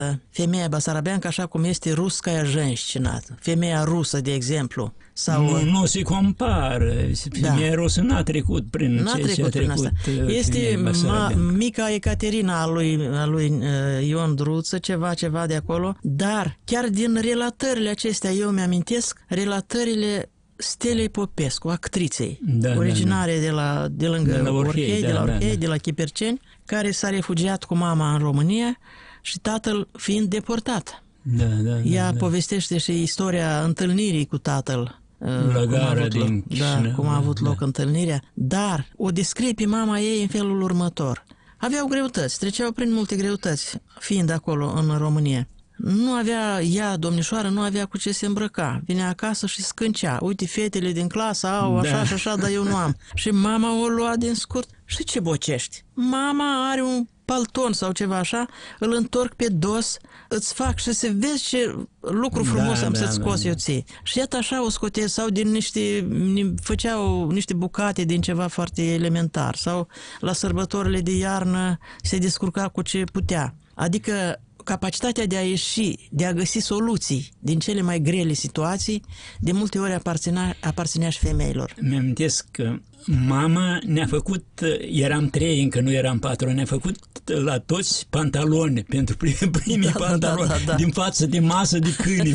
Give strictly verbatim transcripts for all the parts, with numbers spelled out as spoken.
femeia basarabeancă așa cum este russkaya женщина, femeia rusă, de exemplu. Sau... Nu, nu se compară. Femeia da. rusă n-a trecut prin n-a ce trecut a prin trecut. Asta. Este ma, mica Ecaterina a lui, a lui uh, Ion Druță, ceva, ceva de acolo, dar chiar din relatările acestea, eu mi-amintesc, relatările Stelei Popescu, actriței, da, originare da, da. de la de lângă de la Orhei, Orhei, da, de la Orhei, da, da. de la Chiperceni, care s-a refugiat cu mama în România și tatăl fiind deportat. Da, da, Ea da, da. povestește și istoria întâlnirii cu tatăl. La gara din Chișinău, da, cum a avut da. loc întâlnirea, dar o descrie pe mama ei în felul următor. Aveau greutăți, treceau prin multe greutăți, fiind acolo în România. Nu avea, ea, domnișoară, nu avea cu ce se îmbrăca. Vinea acasă și scâncea. Uite, fetele din clasă au așa da. și așa, dar eu nu am. Și mama o lua din scurt. Și ce bocești? Mama are un palton sau ceva așa, îl întorc pe dos, îți fac și să vezi ce lucru frumos da, am da, să-ți scos da, eu ție. Și iată așa o scote, sau din niște, făceau niște bucate din ceva foarte elementar, sau la sărbătorile de iarnă se descurca cu ce putea. Adică capacitatea de a ieși, de a găsi soluții din cele mai grele situații, de multe ori aparținea, aparținea și femeilor. Mi-amintesc că mama ne-a făcut, eram trei, încă nu eram patru, ne-a făcut la toți pantaloni, pentru primii da, pantaloni, da, da, da. din față de masă de câini.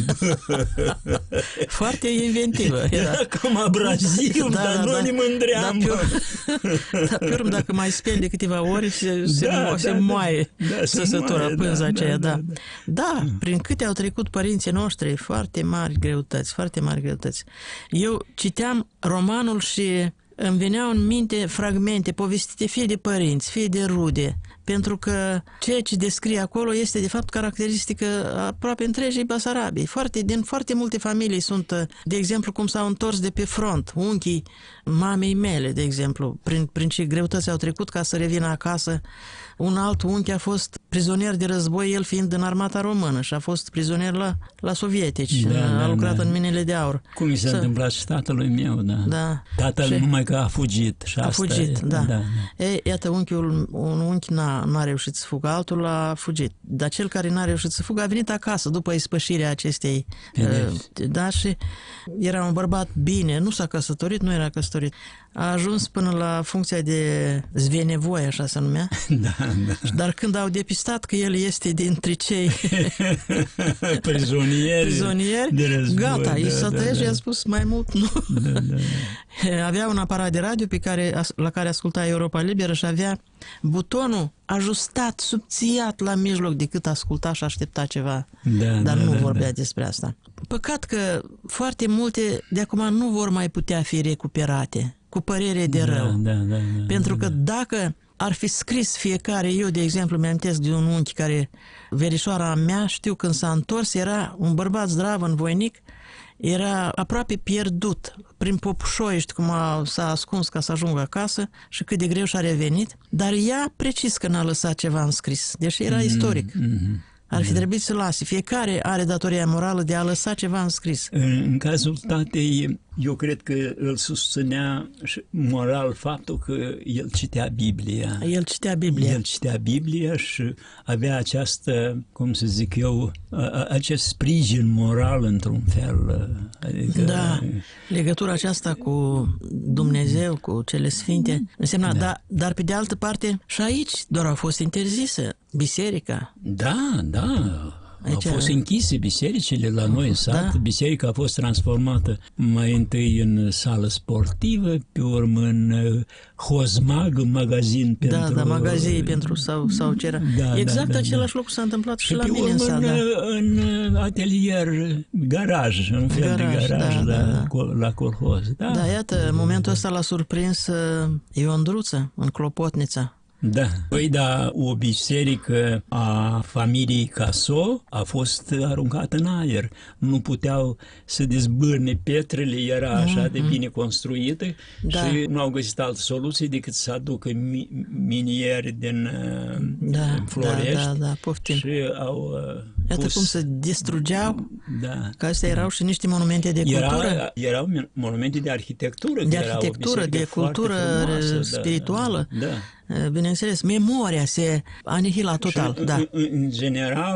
Foarte inventivă. Era, era cam abraziv, da, dar da, nu da, ne mândream. Dar pe urmă, dacă mai speli de câteva ori, se, da, se, da, se da, moaie da, săsătura, pânza da, aceea. Da, da, da, da. da, prin câte au trecut părinții noștri, foarte mari greutăți, foarte mari greutăți. Eu citeam romanul și îmi veneau în minte fragmente povestite fie de părinți, fie de rude, pentru că ceea ce descrie acolo este de fapt caracteristică aproape întregii Basarabii. Foarte, din foarte multe familii sunt, de exemplu, cum s-au întors de pe front, unchii mamei mele, de exemplu, prin, prin ce greutăți au trecut ca să revină acasă. Un alt unchi a fost prizonier de război, el fiind în armata română și a fost prizonier la, la sovietici, da, a da, lucrat da. în minele de aur. Cum i s-a să... întâmplat și tatălui meu, da. da. Tatăl și... numai că a fugit. Și a asta fugit, e, da. da. E, iată, unchiul, un unchi n-a, n-a reușit să fugă, altul a fugit. Dar cel care n-a reușit să fugă a venit acasă după ispășirea acestei... Uh, da, și era un bărbat bine, nu s-a căsătorit, nu era căsătorit. A ajuns până la funcția de zvenevoi, așa se numea. Da, da. Dar când au depistat că el este dintre cei prizonieri, prizonieri de război, gata, da, i s-a da, tăiat da. și a spus mai mult nu. Da, da, da. Avea un aparat de radio pe care, la care asculta Europa Liberă și avea butonul ajustat, subțiat la mijloc de cât asculta și aștepta ceva. Da, Dar da, nu da, vorbea da. despre asta. Păcat că foarte multe de acum nu vor mai putea fi recuperate cu părere de rău. Da, da, da, da, Pentru că da. dacă ar fi scris fiecare, eu de exemplu mi-amintesc de un unchi care, verișoara mea, știu când s-a întors, era un bărbat zdrav, învoinic, era aproape pierdut prin popușoi, știu cum a, s-a ascuns ca să ajungă acasă și cât de greu și-a revenit, dar ea precis că n-a lăsat ceva înscris, deși era mm-hmm, istoric. Mm-hmm. Ar fi trebuit să lase. Fiecare are datoria morală de a lăsa ceva înscris. În cazul tatei, eu cred că îl susținea moral faptul că el citea Biblia. El citea Biblia. El citea Biblia și avea această, cum să zic eu, acest sprijin moral într-un fel. Adică... Da, legătura aceasta cu Dumnezeu, cu cele sfinte, însemna, da. Da, dar pe de altă parte și aici doar au fost interzise biserica. Da, da. Aici, au fost închise bisericile la noi în sat. Da. Biserica a fost transformată mai întâi în sală sportivă, pe urmă în Hozmag, în magazin pentru... Da, da, magazii pentru sau, sau ce era. Da, exact da, același da. lucru s-a întâmplat și, și la pe mine în sat. în, Da. în atelier, garaj, un fel Garaj, de garaj da, la, da. la colhoz. Da, Da, iată, momentul ăsta l-a surprins uh, Ion Druță în Clopotnița. Da. Păi da, o biserică a familiei Caso a fost aruncată în aer. Nu puteau să dezbârne pietrele, era așa de bine construită, Da. și nu au găsit altă soluție decât să aducă mi minieri din, Da, din Florești, da, da, da, poftim. și au Iată pus... cum se distrugeau, Da. că astea erau și niște monumente de cultură. Era, erau monumente de arhitectură. De arhitectură, de cultură frumoasă, spirituală. Da, da. Bineînțeles, memoria se anihila total. Și, da. în, în general,